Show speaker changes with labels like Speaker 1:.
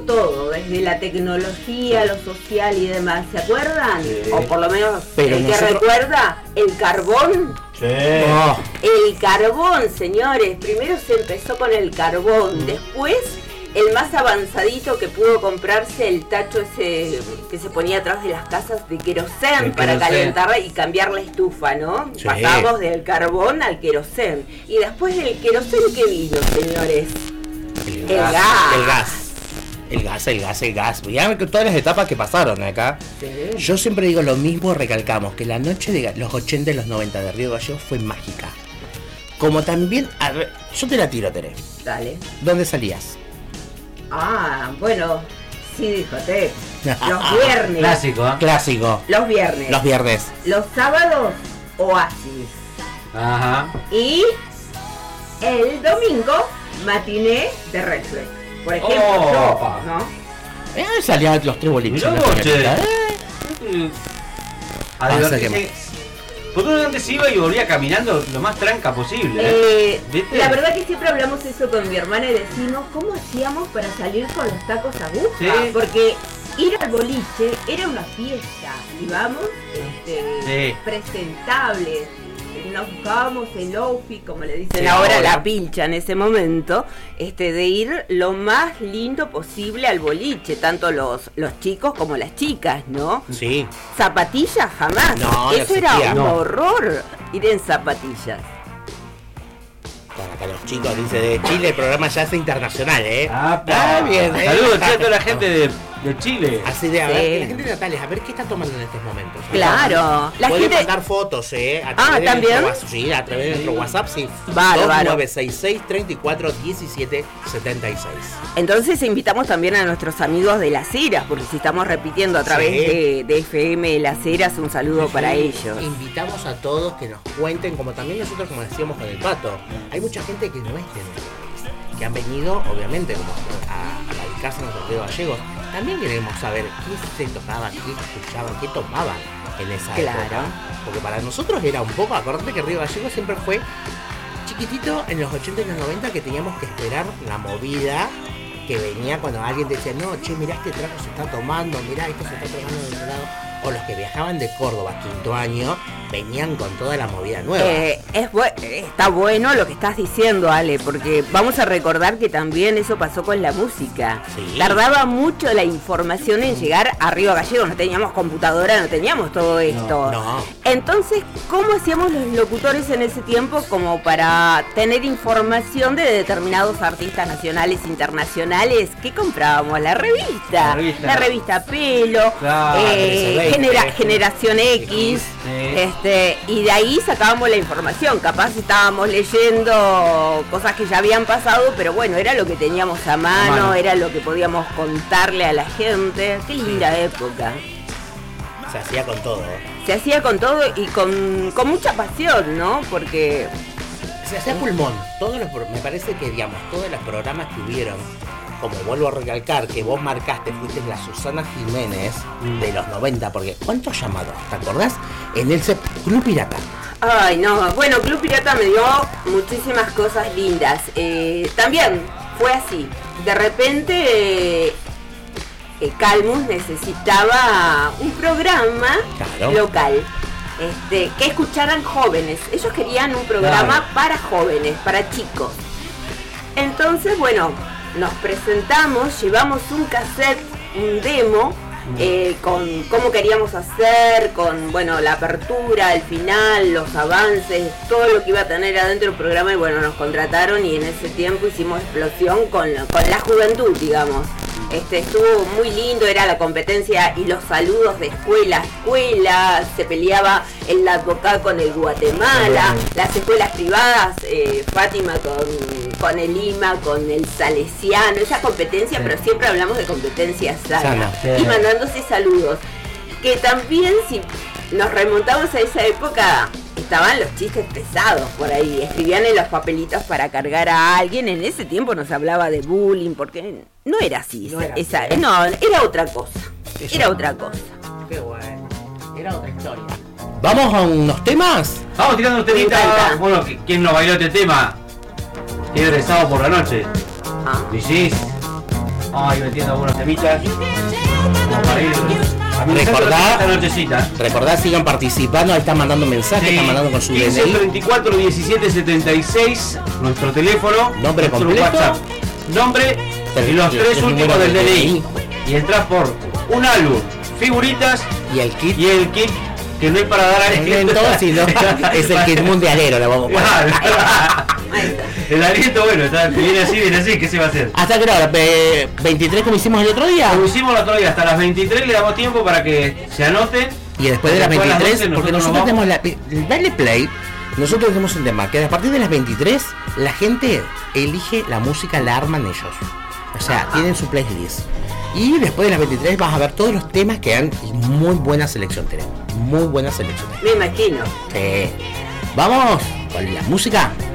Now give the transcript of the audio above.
Speaker 1: todo, desde la tecnología, lo social y demás, ¿se acuerdan?
Speaker 2: Sí.
Speaker 1: O por lo menos
Speaker 3: Pero
Speaker 1: el que
Speaker 3: nosotros...
Speaker 1: recuerda, el carbón.
Speaker 2: Sí.
Speaker 3: Oh,
Speaker 1: El carbón, señores, primero se empezó con el carbón, después el más avanzadito que pudo comprarse el tacho ese que se ponía atrás de las casas de querosén para calentarla y cambiar la estufa, ¿no?
Speaker 3: Sí.
Speaker 1: Pasamos del carbón al querosén. Y después del querosén, ¿qué vino, señores? El
Speaker 3: gas. Mirá que todas las etapas que pasaron acá.
Speaker 1: Sí.
Speaker 3: Yo siempre digo lo mismo, recalcamos que la noche de los 80 y los 90 de Río Gallegos fue mágica. Como también, a ver, yo te la tiro, Tere.
Speaker 1: Dale.
Speaker 3: ¿Dónde salías?
Speaker 1: Ah, bueno, sí, díjote. Los viernes.
Speaker 2: Clásico, ¿eh?
Speaker 3: Clásico.
Speaker 1: Los viernes.
Speaker 3: Los viernes.
Speaker 1: Los sábados, Oasis.
Speaker 2: Ajá.
Speaker 1: Y el domingo, matiné de Red Flag. Por ejemplo,
Speaker 2: Opa.
Speaker 1: yo, ¿no?
Speaker 3: Salían los tres boliches.
Speaker 2: Mirá
Speaker 3: en la
Speaker 2: vos,
Speaker 3: camioneta,
Speaker 2: che. A
Speaker 3: Pasa
Speaker 2: divertirse. Porque uno antes iba y volvía caminando lo más tranca posible. ¿Viste?
Speaker 1: La verdad que siempre hablamos eso con mi hermana y decimos, ¿cómo hacíamos para salir con los tacos a aguja?
Speaker 2: Sí.
Speaker 1: Porque ir al boliche era una fiesta, y vamos,
Speaker 2: Sí.
Speaker 1: presentables. Nos buscábamos el outfit, como le dicen
Speaker 3: Sí,
Speaker 1: ahora,
Speaker 3: ahora.
Speaker 1: la pilcha en ese momento, de ir lo más lindo posible al boliche, tanto los chicos como las chicas, ¿no?
Speaker 3: Sí.
Speaker 1: Zapatillas jamás.
Speaker 3: No, no
Speaker 1: Eso era
Speaker 3: existía.
Speaker 1: un
Speaker 2: No.
Speaker 1: horror, ir en zapatillas.
Speaker 3: Para acá los chicos, dice, de Chile el programa ya es internacional, ¿eh?
Speaker 2: ¡Apa!
Speaker 3: Bien,
Speaker 2: Saludos a toda la gente de Chile.
Speaker 3: Así de, a
Speaker 1: Sí.
Speaker 3: ver, la gente de Natales, a ver qué están tomando en estos momentos.
Speaker 1: Claro, la
Speaker 3: Pueden
Speaker 1: gente...
Speaker 3: mandar fotos, a
Speaker 1: Ah,
Speaker 3: través de
Speaker 1: ¿también?
Speaker 3: nuestro WhatsApp, sí, a través de nuestro WhatsApp, sí.
Speaker 1: Bárbaro.
Speaker 3: 2966-34-1776.
Speaker 1: Entonces invitamos también a nuestros amigos de Las Heras, porque si estamos repitiendo a través
Speaker 3: Sí.
Speaker 1: de FM Las Heras, un saludo para ellos.
Speaker 3: Invitamos a todos que nos cuenten, como también nosotros, como decíamos con el Pato, hay mucha gente que no es de nuestro país, que han venido, obviamente, como a radicarse en nuestro Río Gallegos. También queremos saber qué se tocaba, qué escuchaban, qué tomaban en esa
Speaker 1: Claro.
Speaker 3: época. Porque para nosotros era un poco, acordate que Río Gallegos siempre fue chiquitito en los 80 y los 90, que teníamos que esperar la movida que venía cuando alguien decía, no, che, mirá este trago se está tomando, mirá esto se está tomando de otro lado. O los que viajaban de Córdoba, quinto año, venían con toda la movida nueva.
Speaker 1: Está bueno lo que estás diciendo, Ale, porque vamos a recordar que también eso pasó con la música.
Speaker 3: Sí.
Speaker 1: Tardaba mucho la información en llegar a Río Gallegos, no teníamos computadora, no teníamos todo esto.
Speaker 3: No.
Speaker 1: Entonces, ¿cómo hacíamos los locutores en ese tiempo como para tener información de determinados artistas nacionales, internacionales? ¿Qué comprábamos? La revista. La revista Pelo,
Speaker 2: Claro,
Speaker 1: Generación X,
Speaker 2: Sí.
Speaker 1: y de ahí sacábamos la información. Capaz estábamos leyendo cosas que ya habían pasado, pero bueno, era lo que teníamos a mano, era lo que podíamos contarle a la gente. Qué linda época.
Speaker 3: Se hacía con todo.
Speaker 1: Se hacía con todo y con mucha pasión, ¿no? Porque
Speaker 3: Se hacía pulmón. Me parece que, digamos, todos los programas que hubieron, como vuelvo a recalcar, que vos marcaste, fuiste la Susana Jiménez de los 90, porque ¿cuántos llamados? ¿Te acordás? En el Club Pirata.
Speaker 1: ay, no, bueno, Club Pirata me dio muchísimas cosas lindas. También fue así. De repente, Calmus necesitaba un programa
Speaker 3: Claro.
Speaker 1: local. Que escucharan jóvenes. Ellos querían un programa para jóvenes, para chicos. Entonces, bueno, nos presentamos, llevamos un cassette, un demo, con cómo queríamos hacer, con, bueno, la apertura, el final, los avances, todo lo que iba a tener adentro del programa, y bueno, nos contrataron y en ese tiempo hicimos explosión con la juventud, digamos. Estuvo muy lindo, era la competencia y los saludos de escuela a escuela, se peleaba el advocado con el Guatemala, las escuelas privadas, Fátima con el Lima, con el Salesiano, esa competencia, pero siempre hablamos de competencia sana. Y mandándose saludos, que también si nos remontamos a esa época, estaban los chistes pesados por ahí, escribían en los papelitos para cargar a alguien. En ese tiempo no se hablaba de bullying, porque no era así,
Speaker 3: No era
Speaker 1: era otra cosa. Era otra cosa.
Speaker 3: Qué bueno. Era otra historia. ¿Vamos a unos temas?
Speaker 2: Vamos tirando un
Speaker 1: Me
Speaker 2: temita.
Speaker 1: encanta.
Speaker 2: Bueno, ¿quién nos bailó este tema? Tiene rezado por la noche.
Speaker 1: Ah.
Speaker 2: DJs. Ay, metiendo algunos temitas. Para ir
Speaker 3: Recordá, sigan participando, ahí están mandando mensajes, están mandando con su
Speaker 2: 15
Speaker 3: DNI.
Speaker 2: 34 17 76, nuestro teléfono,
Speaker 3: nombre completo,
Speaker 2: WhatsApp, nombre y los tres últimos del DNI. Y entras por un álbum, figuritas
Speaker 3: y el kit
Speaker 2: que no hay para dar aliento,
Speaker 3: sino es el kit mundialero, la vamos a poner.
Speaker 2: El aliento, bueno, viene así, ¿qué se va a hacer?
Speaker 3: ¿Hasta qué hora? ¿23 como hicimos el otro día?
Speaker 2: Como hicimos el otro día, hasta las 23 le damos tiempo para que se anoten.
Speaker 3: Y después de las 23, porque nosotros tenemos dale play, nosotros tenemos un tema, que a partir de las 23, la gente elige la música, la arman ellos. O sea, tienen su playlist. Y después de las 23 vas a ver todos los temas que han, y muy buena selección tenemos. Muy buena selección.
Speaker 1: Me imagino.
Speaker 3: Sí. Vamos con la música.